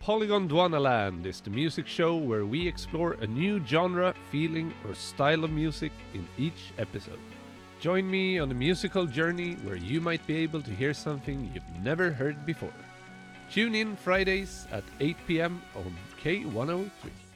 Polygon Dwanaland is the music show where we explore a new genre, feeling, or style of music in each episode. Join me on a musical journey where you might be able to hear something you've never heard before. Tune in Fridays at 8 p.m. on K103.